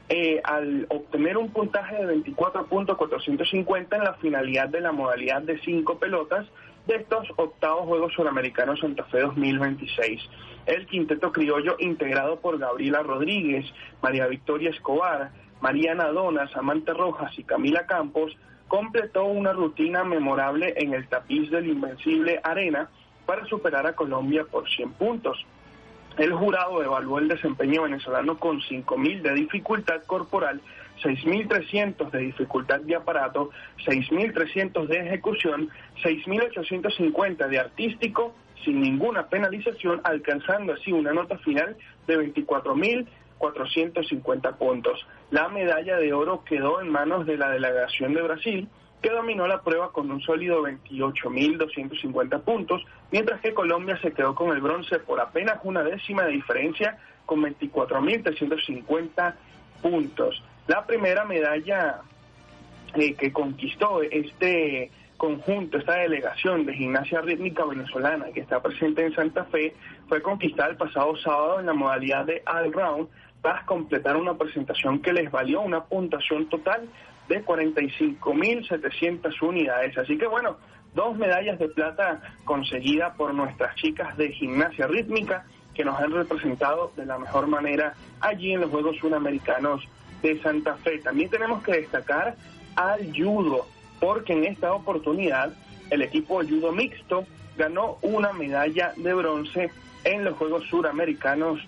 al obtener un puntaje de 24.450 en la finalidad de la modalidad de 5 pelotas de estos octavos Juegos Suramericanos Santa Fe 2026. El quinteto criollo, integrado por Gabriela Rodríguez, María Victoria Escobar, Mariana Donas, Samantha Rojas y Camila Campos, completó una rutina memorable en el tapiz del Invencible Arena para superar a Colombia por 100 puntos. El jurado evaluó el desempeño venezolano con 5.000 de dificultad corporal, 6.300 de dificultad de aparato, 6.300 de ejecución, 6.850 de artístico, sin ninguna penalización, alcanzando así una nota final de 24.450 puntos. La medalla de oro quedó en manos de la delegación de Brasil, que dominó la prueba con un sólido 28.250 puntos, mientras que Colombia se quedó con el bronce por apenas una décima de diferencia, con 24.350 puntos. La primera medalla que conquistó este conjunto, esta delegación de gimnasia rítmica venezolana que está presente en Santa Fe, fue conquistada el pasado sábado en la modalidad de all-round, tras completar una presentación que les valió una puntuación total de 45.700 unidades. Así que bueno, 2 medallas de plata conseguidas por nuestras chicas de gimnasia rítmica, que nos han representado de la mejor manera allí en los Juegos Suramericanos de Santa Fe. También tenemos que destacar al judo, porque en esta oportunidad el equipo de judo mixto ganó una medalla de bronce en los Juegos Suramericanos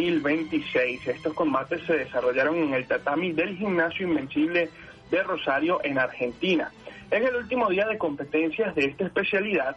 2026. Estos combates se desarrollaron en el tatami del Gimnasio Invencible de Rosario, en Argentina. En el último día de competencias de esta especialidad,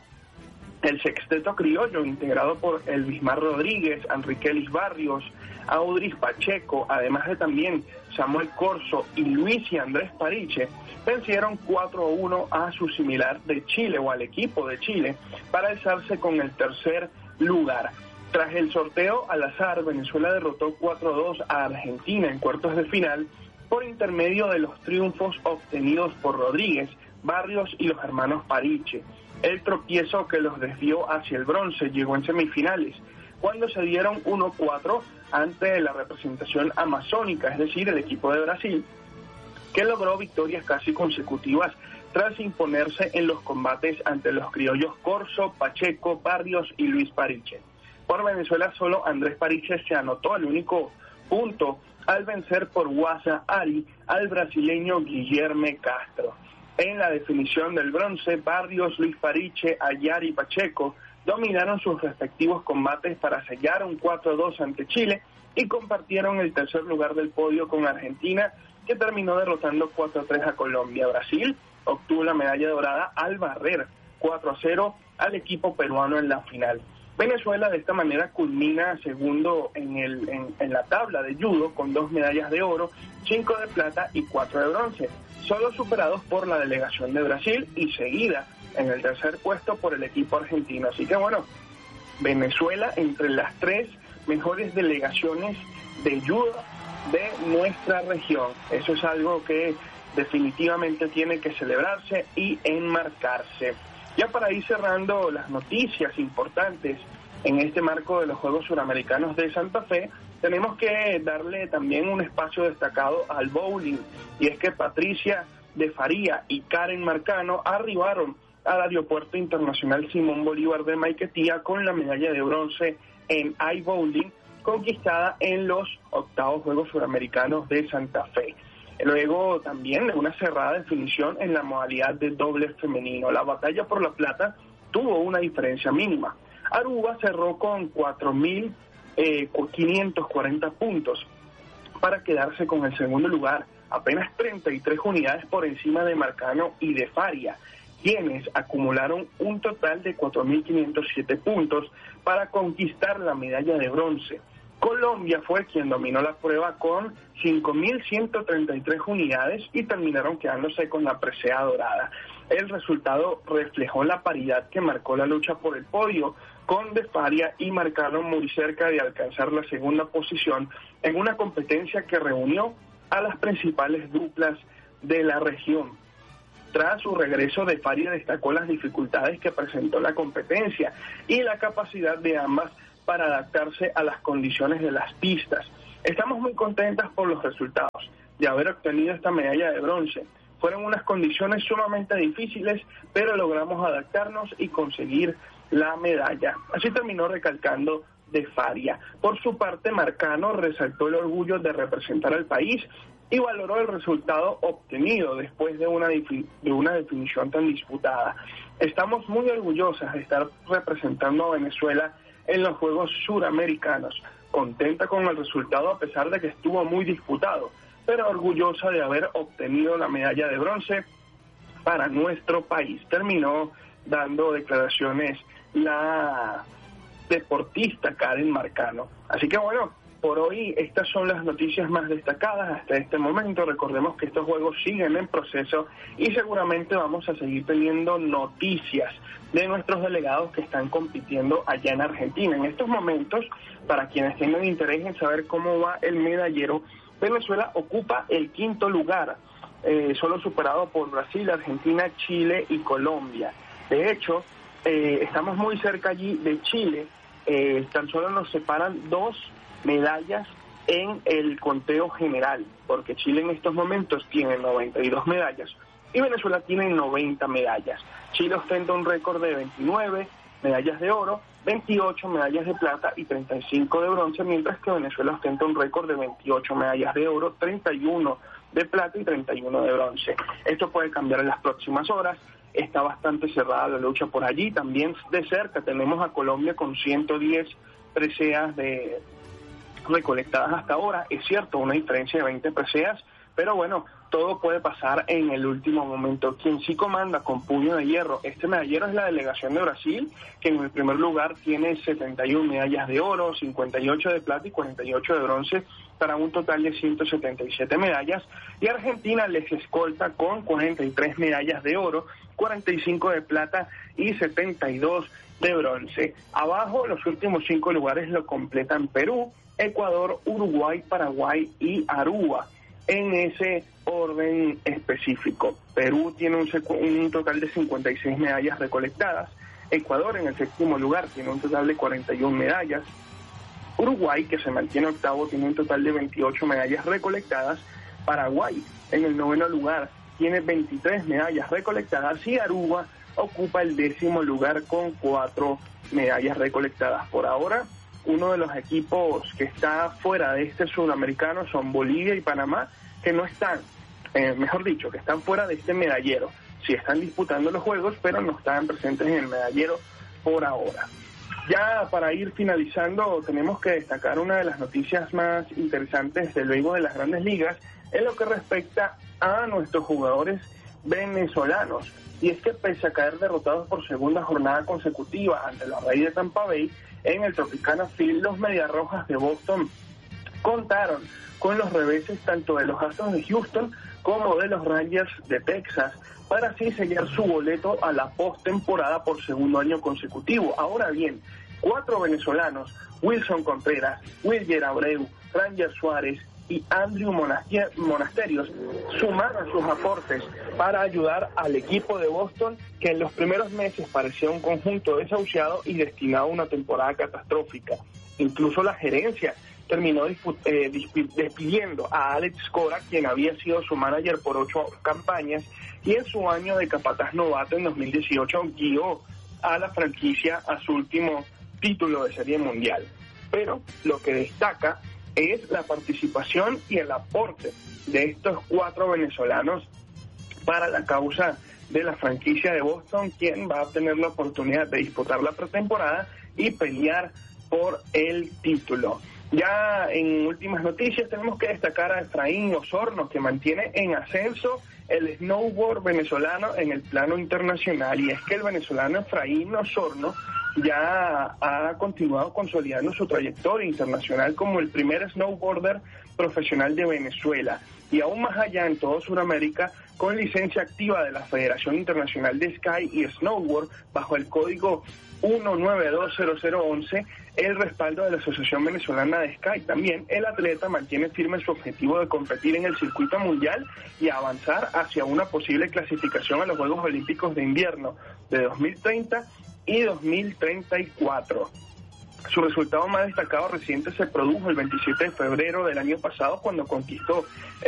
el sexteto criollo, integrado por Elvismar Rodríguez, Enriquelis Barrios, Audris Pacheco, además de también Samuel Corso y Luis y Andrés Pariche, vencieron 4-1 a su similar de Chile, o al equipo de Chile, para alzarse con el tercer lugar. Tras el sorteo al azar, Venezuela derrotó 4-2 a Argentina en cuartos de final, por intermedio de los triunfos obtenidos por Rodríguez, Barrios y los hermanos Pariche. El tropiezo que los desvió hacia el bronce llegó en semifinales, cuando se dieron 1-4 ante la representación amazónica, es decir, el equipo de Brasil, que logró victorias casi consecutivas tras imponerse en los combates ante los criollos Corso, Pacheco, Barrios y Luis Pariche. Por Venezuela, solo Andrés Pariche se anotó el único punto al vencer por Guasa Ari al brasileño Guilherme Castro. En la definición del bronce, Barrios, Luis Pariche, Ayar y Pacheco dominaron sus respectivos combates para sellar un 4-2 ante Chile y compartieron el tercer lugar del podio con Argentina, que terminó derrotando 4-3 a Colombia. Brasil obtuvo la medalla dorada al barrer 4-0 al equipo peruano en la final. Venezuela de esta manera culmina segundo en la tabla de judo con 2 medallas de oro, 5 de plata y 4 de bronce, solo superados por la delegación de Brasil y seguida en el tercer puesto por el equipo argentino. Así que bueno, Venezuela entre las 3 mejores delegaciones de judo de nuestra región. Eso es algo que definitivamente tiene que celebrarse y enmarcarse. Ya para ir cerrando las noticias importantes en este marco de los Juegos Suramericanos de Santa Fe, tenemos que darle también un espacio destacado al bowling, y es que Patricia de Faría y Karen Marcano arribaron al Aeropuerto Internacional Simón Bolívar de Maiquetía con la medalla de bronce en iBowling, conquistada en los octavos Juegos Suramericanos de Santa Fe. Luego también una cerrada definición en la modalidad de doble femenino. La batalla por la plata tuvo una diferencia mínima. Aruba cerró con 4.540 puntos para quedarse con el segundo lugar, apenas 33 unidades por encima de Marcano y de Faria, quienes acumularon un total de 4.507 puntos para conquistar la medalla de bronce. Colombia fue quien dominó la prueba con 5.133 unidades y terminaron quedándose con la presea dorada. El resultado reflejó la paridad que marcó la lucha por el podio, con De Faria y Marcano muy cerca de alcanzar la segunda posición en una competencia que reunió a las principales duplas de la región. Tras su regreso, De Faria destacó las dificultades que presentó la competencia y la capacidad de ambas para adaptarse a las condiciones de las pistas. Estamos muy contentas por los resultados de haber obtenido esta medalla de bronce. Fueron unas condiciones sumamente difíciles, pero logramos adaptarnos y conseguir la medalla. Así terminó recalcando De Faria. Por su parte, Marcano resaltó el orgullo de representar al país y valoró el resultado obtenido después de una definición tan disputada. Estamos muy orgullosas de estar representando a Venezuela en los Juegos Suramericanos, contenta con el resultado a pesar de que estuvo muy disputado, pero orgullosa de haber obtenido la medalla de bronce para nuestro país. Terminó dando declaraciones la deportista Karen Marcano. Así que bueno, por hoy estas son las noticias más destacadas hasta este momento. Recordemos que estos juegos siguen en proceso y seguramente vamos a seguir teniendo noticias de nuestros delegados que están compitiendo allá en Argentina. En estos momentos, para quienes tengan interés en saber cómo va el medallero, Venezuela ocupa el 5º lugar, solo superado por Brasil, Argentina, Chile y Colombia. De hecho, estamos muy cerca allí de Chile, tan solo nos separan 2 medallas en el conteo general, porque Chile en estos momentos tiene 92 medallas y Venezuela tiene 90 medallas. Chile ostenta un récord de 29 medallas de oro, 28 medallas de plata y 35 de bronce, mientras que Venezuela ostenta un récord de 28 medallas de oro, 31 de plata y 31 de bronce. Esto puede cambiar en las próximas horas. Está bastante cerrada la lucha por allí. También de cerca tenemos a Colombia con 110 preseas recolectadas hasta ahora. Es cierto, una diferencia de 20 preseas, pero bueno, todo puede pasar en el último momento. Quien sí comanda con puño de hierro este medallero es la delegación de Brasil, que en el primer lugar tiene 71 medallas de oro, 58 de plata y 48 de bronce, para un total de 177 medallas, y Argentina les escolta con 43 medallas de oro, 45 de plata y 72 de bronce. Abajo, los últimos 5 lugares lo completan Perú, Ecuador, Uruguay, Paraguay y Aruba, en ese orden específico. Perú tiene un total de 56 medallas recolectadas, Ecuador en el 7º lugar tiene un total de 41 medallas, Uruguay, que se mantiene octavo, tiene un total de 28 medallas recolectadas, Paraguay en el 9º lugar tiene 23 medallas recolectadas y Aruba ocupa el 10º lugar con 4 medallas recolectadas. Por ahora, uno de los equipos que está fuera de este sudamericano son Bolivia y Panamá, que no están, que están fuera de este medallero. Sí están disputando los juegos, pero no están presentes en el medallero por ahora. Ya para ir finalizando, tenemos que destacar una de las noticias más interesantes del béisbol de las Grandes Ligas en lo que respecta a nuestros jugadores venezolanos. Y es que pese a caer derrotados por segunda jornada consecutiva ante los Rays de Tampa Bay en el Tropicana Field, los Mediarrojas de Boston contaron con los reveses tanto de los Astros de Houston como de los Rangers de Texas, para así sellar su boleto a la postemporada por segundo año consecutivo. Ahora bien, 4 venezolanos, Wilson Contreras, Wilyer Abreu, Ranger Suárez y Andrew Monasterios, sumaron sus aportes para ayudar al equipo de Boston, que en los primeros meses parecía un conjunto desahuciado y destinado a una temporada catastrófica. Incluso la gerencia terminó despidiendo a Alex Cora, quien había sido su manager por 8 campañas, y en su año de capataz novato en 2018 guió a la franquicia a su último título de Serie Mundial. Pero lo que destaca es la participación y el aporte de estos 4 venezolanos para la causa de la franquicia de Boston, quien va a tener la oportunidad de disputar la pretemporada y pelear por el título. Ya en últimas noticias tenemos que destacar a Efraín Osorno, que mantiene en ascenso el snowboard venezolano en el plano internacional, y es que el venezolano Efraín Osorno ya ha continuado consolidando su trayectoria internacional como el primer snowboarder profesional de Venezuela, y aún más allá en todo Sudamérica, con licencia activa de la Federación Internacional de Sky y Snowboard bajo el código 1920011, el respaldo de la Asociación Venezolana de Sky. También el atleta mantiene firme su objetivo de competir en el circuito mundial y avanzar hacia una posible clasificación a los Juegos Olímpicos de Invierno de 2030 y 2034. Su resultado más destacado reciente se produjo el 27 de febrero del año pasado, cuando conquistó